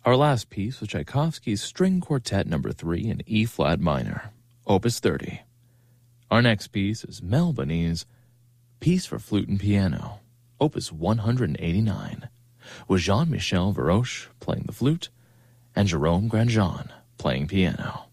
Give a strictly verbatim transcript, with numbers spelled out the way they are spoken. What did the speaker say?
Our last piece was Tchaikovsky's String Quartet Number three in E-flat minor, Opus thirty. Our next piece is Mel Bonny's Piece for Flute and Piano, Opus one hundred eighty-nine, with Jean-Michel Varoche playing the flute and Jerome Grandjean playing piano.